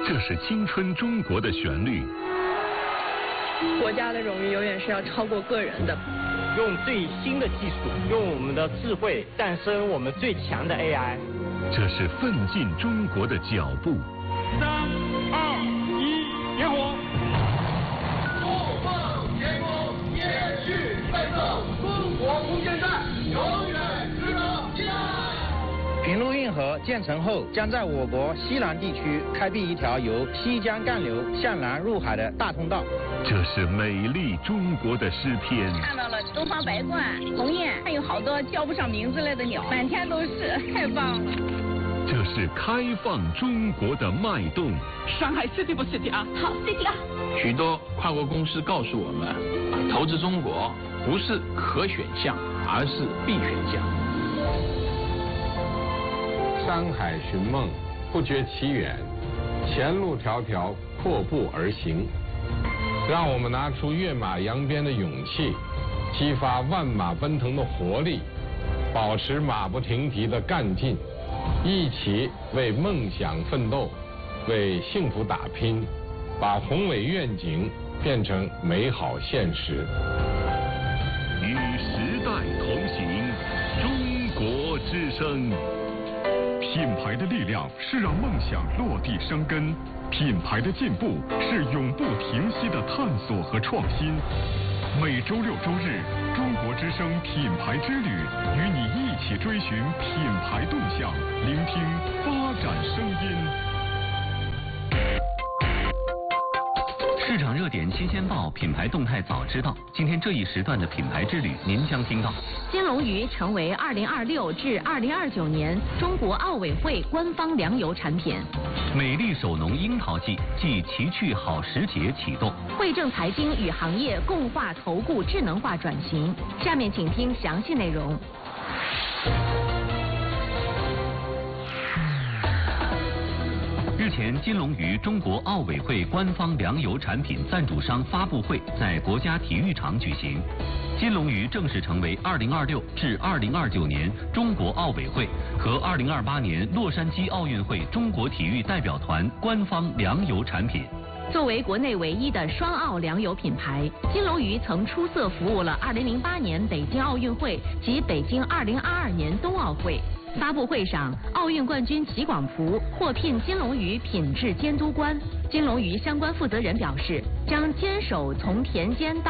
这是青春中国的旋律。 国家的荣誉永远是要超过个人的。 用最新的技术，用我们的智慧诞生我们最强的 AI。 这是奋进中国的脚步。 3、2、1，点火！ 不放前锋，延续奋斗，中国空间站永远值得期待。 平陆运河建成后，将在我国西南地区开辟一条由西江干流向南入海的大通道。 这是美丽中国的诗篇。 看到了东方白鹳、鸿雁，还有好多叫不上名字来的鸟，满天都是，太棒了。 这是开放中国的脉动。 上海 City 不 City 啊？ 好 City 啊！ 许多跨国公司告诉我们，投资中国不是可选项，而是必选项。 山海寻梦，不觉其远；前路迢迢，阔步而行。让我们拿出跃马扬鞭的勇气，激发万马奔腾的活力，保持马不停蹄的干劲，一起为梦想奋斗，为幸福打拼，把宏伟愿景变成美好现实。 与时代同行，中国之声。 品牌的力量是让梦想落地生根，品牌的进步是永不停息的探索和创新。每周六周日，中国之声品牌之旅，与你一起追寻品牌动向，聆听发展声音。 市场热点新鲜报，品牌动态早知道。今天这一时段的品牌之旅，您将听到： 金龙鱼成为2026至2029年中国奥委会官方粮油产品； 美丽手农樱桃季暨奇趣好时节启动； 汇正财经与行业共话投顾智能化转型。下面请听详细内容。 日前，金龙鱼中国奥委会官方粮油产品赞助商发布会在国家体育场举行。金龙鱼正式成为2026至2029年中国奥委会和2028年洛杉矶奥运会中国体育代表团官方粮油产品。 作为国内唯一的双奥粮油品牌，金龙鱼曾出色服务了2008年北京奥运会及北京2022年冬奥会。发布会上，奥运冠军齐广福获聘金龙鱼品质监督官。金龙鱼相关负责人表示，将坚守从田间到